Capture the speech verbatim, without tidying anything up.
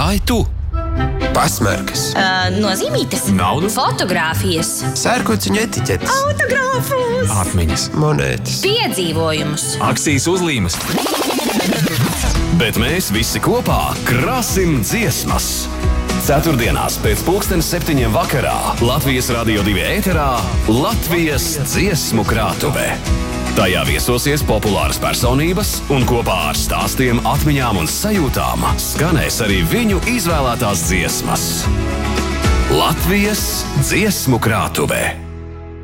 Vai tu? Pasmarkas, Uh, nozīmītes, Naudu? fotogrāfijas, sērkociņu etiķetes, autogrāfus, Atmiņas, monētas. piedzīvojumus. akcijas uzlīmes. Bet mēs visi kopā krasim dziesmas. Ceturtdienās pēc pulkstens septiņiem vakarā Latvijas Radio divi ēterā Latvijas dziesmu krātuve. Tajā viesosies populāras personības un kopā ar stāstiem, atmiņām un sajūtām skanēs arī viņu izvēlētās dziesmas. Latvijas dziesmu krātuve.